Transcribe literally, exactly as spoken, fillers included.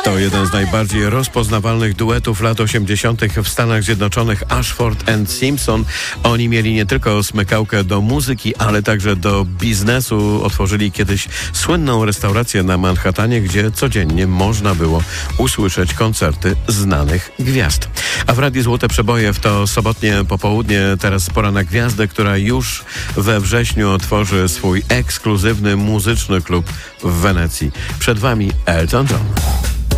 To jeden z najbardziej rozpoznawalnych duetów lat osiemdziesiątych w Stanach Zjednoczonych, Ashford and Simpson. Oni mieli nie tylko smykałkę do muzyki, ale także do biznesu. Otworzyli kiedyś słynną restaurację na Manhattanie, gdzie codziennie można było usłyszeć koncerty znanych gwiazd. A w Radiu Złote Przeboje w to sobotnie popołudnie teraz pora na gwiazdę, która już we wrześniu otworzy swój ekskluzywny muzyczny klub w Wenecji. Przed Wami Elton John.